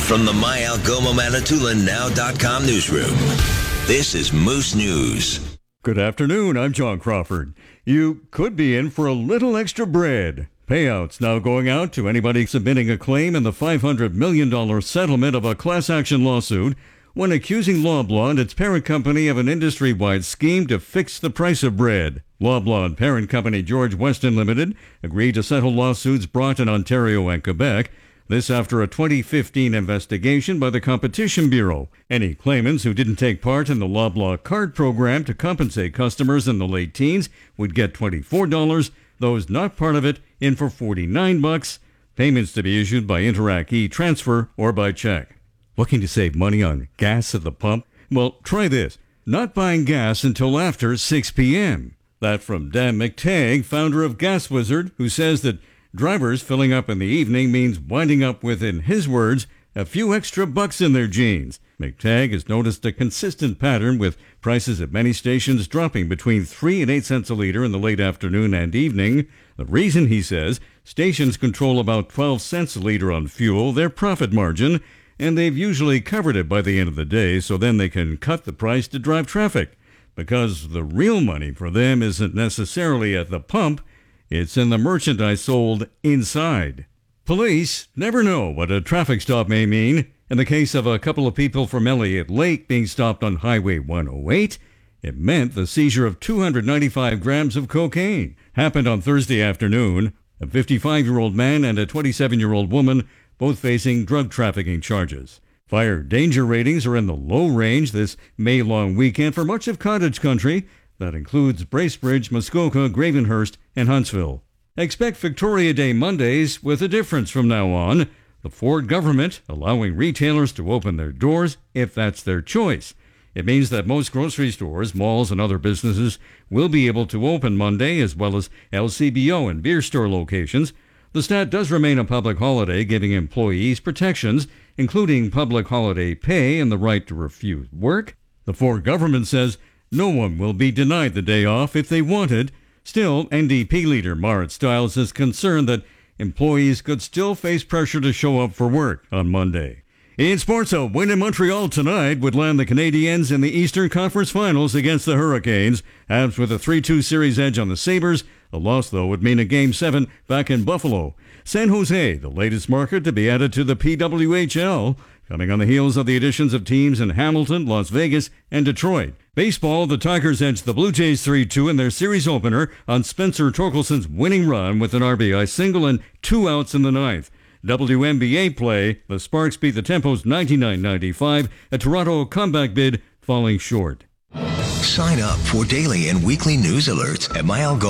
From the MyAlgomaManitoulin.Now.com newsroom, this is Moose News. Good afternoon, I'm John Crawford. You could be in for a little extra bread. Payouts now going out to anybody submitting a claim in the $500 million settlement of a class action lawsuit when accusing Loblaw and its parent company of an industry-wide scheme to fix the price of bread. Loblaw and parent company George Weston Limited agreed to settle lawsuits brought in Ontario and Quebec. This after a 2015 investigation by the Competition Bureau. Any claimants who didn't take part in the Loblaw card program to compensate customers in the late teens would get $24. Those not part of it in for $49. Payments to be issued by Interac e-Transfer or by check. Looking to save money on gas at the pump? Well, try this. Not buying gas until after 6 p.m. That from Dan McTagg, founder of Gas Wizard, who says that drivers filling up in the evening means winding up with, in his words, a few extra bucks in their jeans. McTagg has noticed a consistent pattern with prices at many stations dropping between 3 and 8 cents a litre in the late afternoon and evening. The reason, he says, stations control about 12 cents a litre on fuel, their profit margin, and they've usually covered it by the end of the day, so then they can cut the price to drive traffic. Because the real money for them isn't necessarily at the pump, it's in the merchandise sold inside. Police never know what a traffic stop may mean. In the case of a couple of people from Elliott Lake being stopped on Highway 108, it meant the seizure of 295 grams of cocaine. Happened on Thursday afternoon. A 55-year-old man and a 27-year-old woman, both facing drug trafficking charges. Fire danger ratings are in the low range this May-long weekend for much of cottage country. That includes Bracebridge, Muskoka, Gravenhurst, and Huntsville. Expect Victoria Day Mondays with a difference from now on. The Ford government allowing retailers to open their doors if that's their choice. It means that most grocery stores, malls, and other businesses will be able to open Monday, as well as LCBO and beer store locations. The stat does remain a public holiday, giving employees protections, including public holiday pay and the right to refuse work. The Ford government says no one will be denied the day off if they want it. Still, NDP leader Marit Stiles is concerned that employees could still face pressure to show up for work on Monday. In sports, a win in Montreal tonight would land the Canadiens in the Eastern Conference Finals against the Hurricanes. Habs with a 3-2 series edge on the Sabres. A loss, though, would mean a Game 7 back in Buffalo. San Jose, the latest market to be added to the PWHL, coming on the heels of the additions of teams in Hamilton, Las Vegas, and Detroit. Baseball, the Tigers edged the Blue Jays 3-2 in their series opener on Spencer Torkelson's winning run with an RBI single and 2 outs in the ninth. WNBA play, the Sparks beat the Tempos 99-95, a Toronto comeback bid falling short. Sign up for daily and weekly news alerts at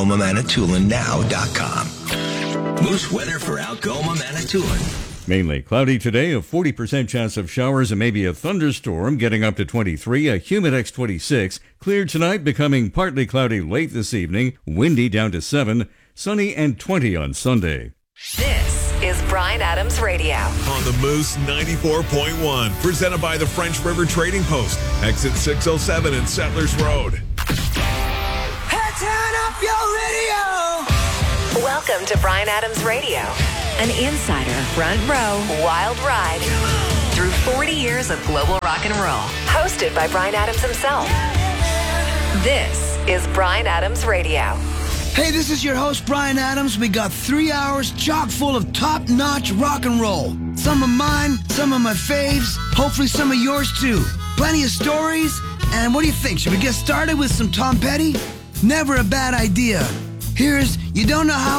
MyAlgomaManitoulin.Now.com. Moose weather for Algoma, Manitoulin. Mainly cloudy today, a 40% chance of showers and maybe a thunderstorm, getting up to 23, a Humidex 26. Clear tonight, becoming partly cloudy late this evening, windy down to 7, sunny and 20 on Sunday. This is Bryan Adams Radio. On the Moose 94.1, presented by the French River Trading Post, exit 607 and Settlers Road. Hey, turn up your radio. Welcome to Bryan Adams Radio, an insider, front row, wild ride through 40 years of global rock and roll. Hosted by Bryan Adams himself. This is Bryan Adams Radio. Hey, this is your host, Bryan Adams. We got 3 hours chock full of top-notch rock and roll. Some of mine, some of my faves, hopefully some of yours too. Plenty of stories, and what do you think? Should we get started with some Tom Petty? Never a bad idea. Here's You Don't Know How